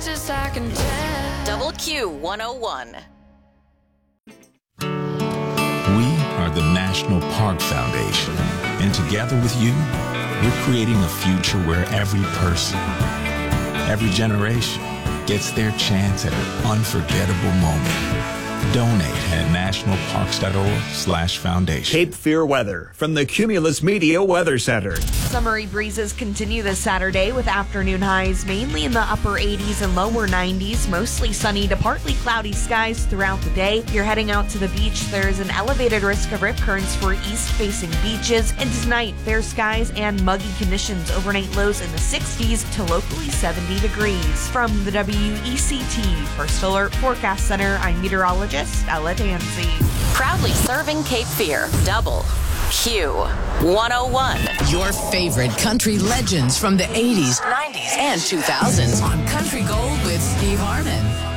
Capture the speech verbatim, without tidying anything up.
closest I can tell. Double Q one oh one. We are the National Park Foundation, and together with you, we're creating a future where every person, every generation gets their chance at an unforgettable moment. Donate at nationalparks.org slash foundation. Cape Fear weather from the Cumulus Media Weather Center. Summery breezes continue this Saturday with afternoon highs mainly in the upper eighties and lower nineties, mostly sunny to partly cloudy skies throughout the day. If you're heading out to the beach, there is an elevated risk of rip currents for east-facing beaches. And tonight, fair skies and muggy conditions, overnight lows in the sixties to locally seventy degrees. From the W E C T First Alert Forecast Center, I'm meteorologist Ella Dancy. Proudly serving Cape Fear. Double Q one oh one. Your favorite country legends from the eighties, nineties, and two thousands on Country Gold with Steve Harmon.